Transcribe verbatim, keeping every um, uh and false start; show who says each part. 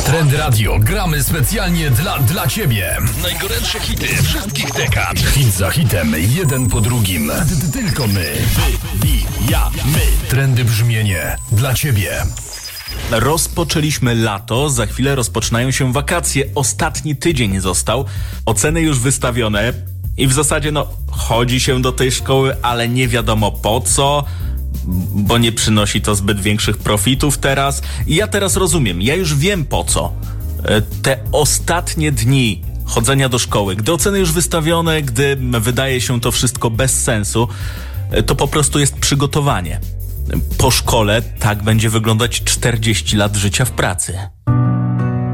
Speaker 1: Trend Radio gramy specjalnie dla, dla Ciebie. Najgorętsze hity wszystkich dekad. Hit za hitem, jeden po drugim. T- Tylko my. Wybijamy. Trendy brzmienie dla Ciebie.
Speaker 2: Rozpoczęliśmy lato, za chwilę rozpoczynają się wakacje. Ostatni tydzień został, oceny już wystawione i w zasadzie no chodzi się do tej szkoły, ale nie wiadomo po co, bo nie przynosi to zbyt większych profitów teraz. I ja teraz rozumiem, ja już wiem po co. Te ostatnie dni chodzenia do szkoły, gdy oceny już wystawione, gdy wydaje się to wszystko bez sensu, to po prostu jest przygotowanie. Po szkole tak będzie wyglądać czterdzieści lat życia w pracy.